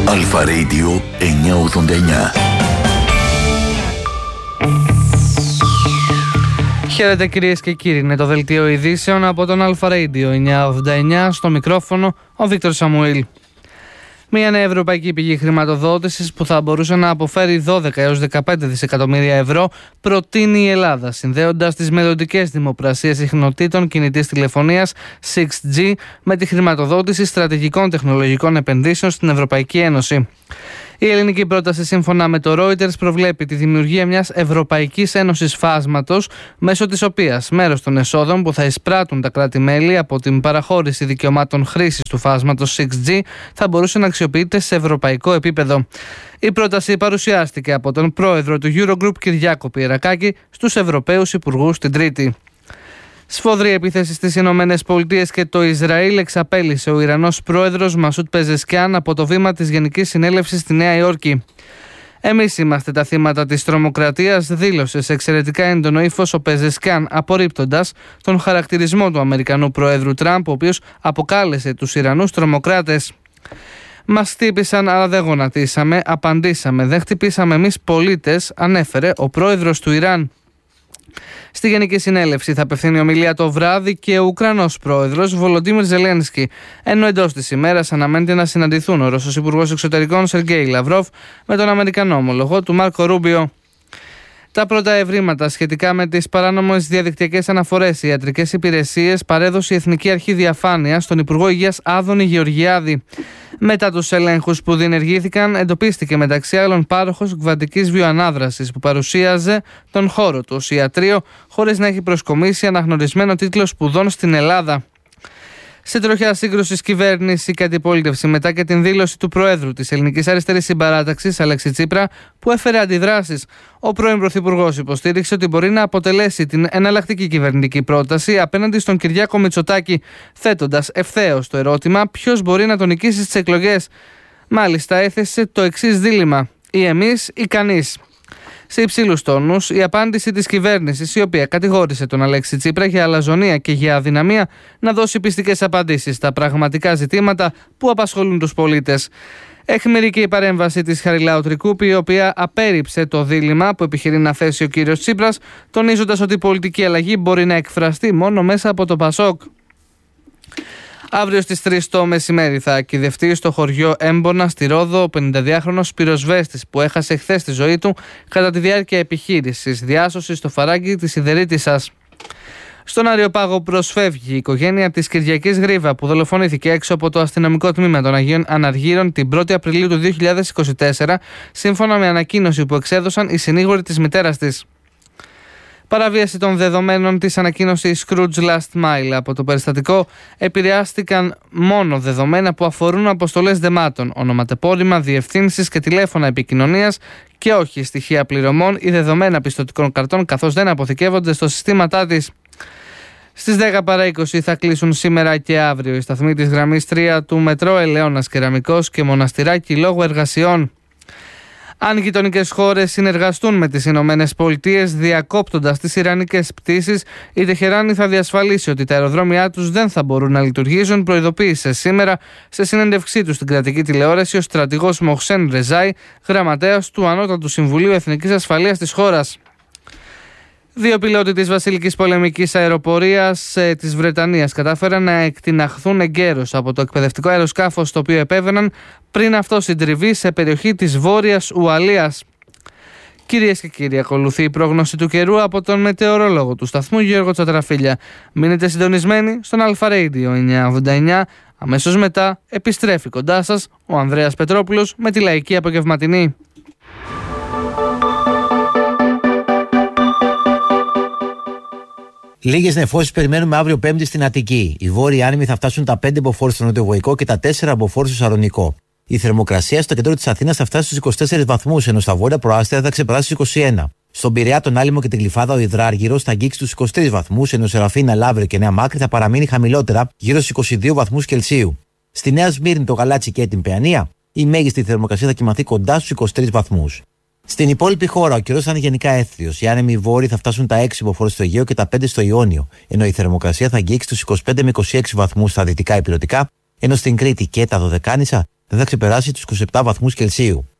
Αλφα Radio 989. Χαίρετε κυρίες και κύριοι, είναι το δελτίο ειδήσεων από τον Αλφα Radio 989, στο μικρόφωνο ο Βίκτορ Σαμουήλ. Μια νέα ευρωπαϊκή πηγή χρηματοδότησης που θα μπορούσε να αποφέρει 12 έως 15 δισεκατομμύρια ευρώ προτείνει η Ελλάδα, συνδέοντας τις μελλοντικές δημοπρασίες συχνοτήτων κινητής τηλεφωνίας 6G με τη χρηματοδότηση στρατηγικών τεχνολογικών επενδύσεων στην Ευρωπαϊκή Ένωση. Η ελληνική πρόταση, σύμφωνα με το Reuters, προβλέπει τη δημιουργία μιας Ευρωπαϊκής Ένωσης Φάσματος, μέσω της οποίας μέρος των εσόδων που θα εισπράττουν τα κράτη-μέλη από την παραχώρηση δικαιωμάτων χρήσης του φάσματος 6G θα μπορούσε να αξιοποιείται σε ευρωπαϊκό επίπεδο. Η πρόταση παρουσιάστηκε από τον πρόεδρο του Eurogroup Κυριάκο Πιερακάκη στους Ευρωπαίους Υπουργούς την Τρίτη. Σφοδρή επίθεση στις Ηνωμένες Πολιτείες και το Ισραήλ εξαπέλυσε ο Ιρανός πρόεδρος Μασούτ Πεζεσκιάν από το βήμα της Γενικής Συνέλευσης στη Νέα Υόρκη. «Εμείς είμαστε τα θύματα της τρομοκρατίας», δήλωσε σε εξαιρετικά έντονο ύφος ο Πεζεσκιάν, απορρίπτοντας τον χαρακτηρισμό του Αμερικανού Προέδρου Τραμπ, ο οποίος αποκάλεσε τους Ιρανούς τρομοκράτες. «Μας χτύπησαν, αλλά δεν γονατίσαμε, απαντήσαμε, δεν χτυπήσαμε εμείς πολίτες», ανέφερε ο πρόεδρος του Ιράν. Στη Γενική Συνέλευση θα απευθύνει ομιλία το βράδυ και ο Ουκρανός πρόεδρος Βολοντίμιρ Ζελένσκι, ενώ εντός της ημέρας αναμένεται να συναντηθούν ο Ρώσος Υπουργός Εξωτερικών Σεργέη Λαυρόφ με τον Αμερικανό ομολογό του Μάρκο Ρούμπιο. Τα πρώτα ευρήματα σχετικά με τις παράνομες διαδικτυακές αναφορές σε ιατρικές υπηρεσίες παρέδωσε η Εθνική Αρχή Διαφάνειας στον Υπουργό Υγείας Άδωνη Γεωργιάδη. Μετά τους ελέγχους που διενεργήθηκαν, εντοπίστηκε μεταξύ άλλων πάροχος κβαντικής βιοανάδρασης που παρουσίαζε τον χώρο του ως ιατρείο, χωρίς να έχει προσκομίσει αναγνωρισμένο τίτλο σπουδών στην Ελλάδα. Σε τροχιά σύγκρουση κυβέρνηση και αντιπολίτευση μετά και την δήλωση του Προέδρου της Ελληνικής Αριστερής Συμπαράταξης, Αλέξη Τσίπρα, που έφερε αντιδράσεις, ο πρώην Πρωθυπουργός υποστήριξε ότι μπορεί να αποτελέσει την εναλλακτική κυβερνητική πρόταση απέναντι στον Κυριάκο Μητσοτάκη, θέτοντας ευθέως το ερώτημα ποιος μπορεί να τον νικήσει στις εκλογές. Μάλιστα, έθεσε το εξής δίλημμα: ή εμείς ή κανείς. Σε υψηλούς τόνους, η απάντηση της κυβέρνησης, η οποία κατηγόρησε τον Αλέξη Τσίπρα για αλαζονία και για αδυναμία να δώσει πιστικές απαντήσεις στα πραγματικά ζητήματα που απασχολούν τους πολίτες. Αιχμηρή και η παρέμβαση της Χαριλάου Τρικούπη, η οποία απέρριψε το δίλημμα που επιχειρεί να θέσει ο κύριος Τσίπρας, τονίζοντας ότι η πολιτική αλλαγή μπορεί να εκφραστεί μόνο μέσα από το Πασόκ. Αύριο στις 3 το μεσημέρι θα κυδευτεί στο χωριό Έμπονα στη Ρόδο ο 52χρονος πυροσβέστης που έχασε χθες τη ζωή του κατά τη διάρκεια επιχείρησης διάσωσης στο φαράγγι της Ιδερίτισσας. Στον Αριοπάγο προσφεύγει η οικογένεια της Κυριακής Γρίβα που δολοφονήθηκε έξω από το αστυνομικό τμήμα των Αγίων Αναργύρων την 1η Απριλίου του 2024, σύμφωνα με ανακοίνωση που εξέδωσαν οι συνήγοροι της μητέρας της. Παραβίαση των δεδομένων της ανακοίνωσης Scrooge Last Mile. Από το περιστατικό επηρεάστηκαν μόνο δεδομένα που αφορούν αποστολές δεμάτων, ονοματεπώνυμα, διευθύνσεις και τηλέφωνα επικοινωνίας και όχι στοιχεία πληρωμών ή δεδομένα πιστωτικών καρτών, καθώς δεν αποθηκεύονται στο συστήματά της. Στις 10 παρά 20 θα κλείσουν σήμερα και αύριο οι σταθμοί της γραμμής 3 του Μετρό Ελαιώνας Κεραμικός και Μοναστηράκι λόγω εργασιών. Αν οι γειτονικές χώρες συνεργαστούν με τις Ηνωμένες Πολιτείες διακόπτοντας τις ιρανικές πτήσεις, η Τεχεράνη θα διασφαλίσει ότι τα αεροδρόμια τους δεν θα μπορούν να λειτουργήσουν, προειδοποίησε σήμερα σε συνέντευξή του στην κρατική τηλεόραση ο στρατηγός Μοχσέν Ρεζάι, γραμματέας του Ανώτατου Συμβουλίου Εθνικής Ασφαλείας της χώρας. Δύο πιλότοι της Βασιλικής Πολεμικής Αεροπορίας της Βρετανίας κατάφεραν να εκτιναχθούν εγκαίρως από το εκπαιδευτικό αεροσκάφος το οποίο επέβαιναν πριν αυτό συντριβεί σε περιοχή της Βόρειας Ουαλίας. Κυρίες και κύριοι, ακολουθεί η πρόγνωση του καιρού από τον μετεωρολόγο του σταθμού Γιώργο Τσατραφίλια. Μείνετε συντονισμένοι στον Αλφα Radio 989. Αμέσως μετά επιστρέφει κοντά σας ο Ανδρέας Πετρόπουλος με τη Λαϊκή Απογευματινή. Λίγες νεφώσεις περιμένουμε αύριο Πέμπτη στην Αττική. Οι βόρειοι άνεμοι θα φτάσουν τα 5 μποφόρ στο νοτιοβοϊκό και τα 4 μποφόρ στο Σαλονικό. Η θερμοκρασία στο κέντρο της Αθήνας θα φτάσει στους 24 βαθμούς, ενώ στα βόρεια προάστια θα ξεπεράσει τους 21. Στον Πειραιά, τον Άλυμο και την Γλυφάδα, ο Ιδράργυρος θα αγγίξει τους 23 βαθμούς, ενώ Σεραφίνα, Λαύριο και Νέα Μάκρη θα παραμείνει χαμηλότερα, γύρω στους 22 βαθμούς Κελσίου. Στη Νέα Σμύρνη, το Γαλάτσι και την Παιανία, η μέγιστη θερμοκρασία θα κοιμαθεί κοντά στους 23 βαθμούς. Στην υπόλοιπη χώρα, ο καιρός θα είναι γενικά έθριος. Οι άνεμοι βόρειοι θα φτάσουν τα 6 μποφόρ στο Αιγαίο και τα 5 στο Ιόνιο, ενώ η θερμοκρασία θα αγγίξει τους 25 με 26 βαθμούς στα δυτικά υπηρετικά, ενώ στην Κρήτη και τα Δωδεκάνησα δεν θα ξεπεράσει τους 27 βαθμούς Κελσίου.